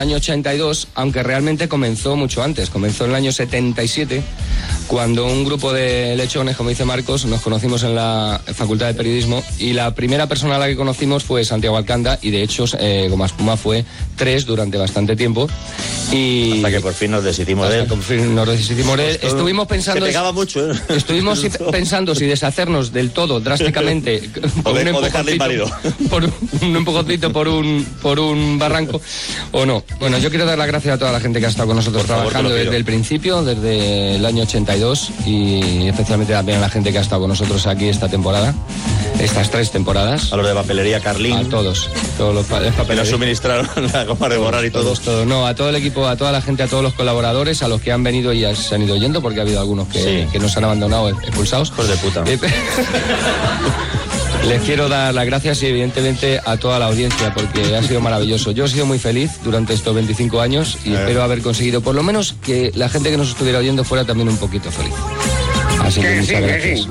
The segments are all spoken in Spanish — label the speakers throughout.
Speaker 1: año 82, aunque realmente comenzó mucho antes, comenzó en el año 77, cuando un grupo de lechones, como dice Marcos, nos conocimos en la Facultad de Periodismo y la primera persona a la que conocimos fue Santiago Alcanda y de hecho Goma Espuma fue 3 durante bastante tiempo. Y
Speaker 2: hasta que por fin nos deshicimos de él.
Speaker 1: Por fin nos deshicimos de él. Estuvimos pensando...
Speaker 2: Se pegaba mucho, ¿eh?
Speaker 1: Estuvimos pensando si deshacernos del todo, drásticamente,
Speaker 2: o dejarle inválido.
Speaker 1: Por un empujoncito por un barranco, o no. Bueno, yo quiero dar las gracias a toda la gente que ha estado con nosotros trabajando desde el principio, desde el año 82, y especialmente también a la gente que ha estado con nosotros aquí esta temporada, estas 3 temporadas.
Speaker 2: A los de papelería Carlín.
Speaker 1: A todos los papelerías.
Speaker 2: Que nos suministraron la goma de borrar y todo.
Speaker 1: No, a todo el equipo, a toda la gente, a todos los colaboradores, a los que han venido y ya se han ido yendo, porque ha habido algunos que nos han abandonado, expulsados.
Speaker 2: Hijos de puta.
Speaker 1: Les quiero dar las gracias y evidentemente a toda la audiencia porque ha sido maravilloso. Yo he sido muy feliz durante estos 25 años y espero haber conseguido por lo menos que la gente que nos estuviera oyendo fuera también un poquito feliz. Así que muchas gracias.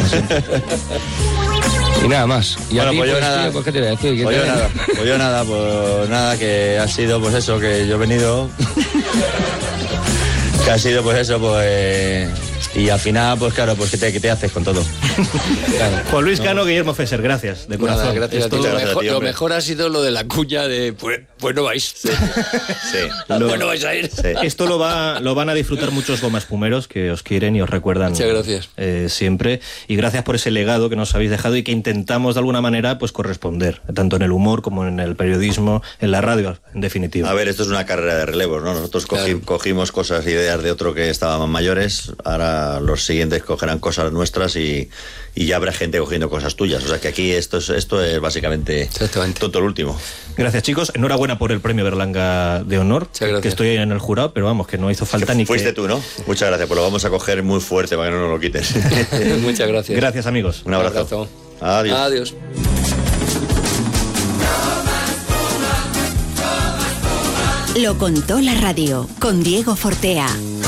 Speaker 1: Y nada más. Y
Speaker 2: bueno,
Speaker 1: a ti,
Speaker 2: pues yo nada.
Speaker 1: tío, pues, ¿qué te voy a decir?
Speaker 2: Pues nada, que ha sido pues eso, que yo he venido. Que ha sido pues eso, pues... Y al final, pues claro, pues ¿qué te haces con todo?
Speaker 3: Claro. Juan Luis Cano, Guillermo Fesser, gracias, de corazón.
Speaker 4: Nada, gracias a ti.
Speaker 2: Lo
Speaker 4: mejor ha sido lo de la cuña de pues no vais.
Speaker 2: Sí.
Speaker 4: Pues no vais a ir.
Speaker 3: Sí. Esto lo van a disfrutar muchos Goma Espumeros que os quieren y os recuerdan.
Speaker 4: Muchas gracias.
Speaker 3: Siempre. Y gracias por ese legado que nos habéis dejado y que intentamos de alguna manera pues corresponder, tanto en el humor como en el periodismo, en la radio, en definitiva.
Speaker 2: A ver, esto es una carrera de relevos, ¿no? Nosotros cogimos cosas, ideas de otro que estaban mayores, ahora los siguientes cogerán cosas nuestras y ya habrá gente cogiendo cosas tuyas. O sea que aquí esto es básicamente todo el último.
Speaker 3: Gracias, chicos. Enhorabuena por el premio Berlanga de Honor, que estoy en el jurado, pero vamos, que no hizo falta ni
Speaker 2: Fuiste tú, ¿no? Muchas gracias, pues lo vamos a coger muy fuerte para que no nos lo quiten.
Speaker 4: Muchas gracias.
Speaker 3: Gracias, amigos.
Speaker 2: Un abrazo. Adiós.
Speaker 4: Adiós.
Speaker 5: Lo contó la radio con Diego Fortea.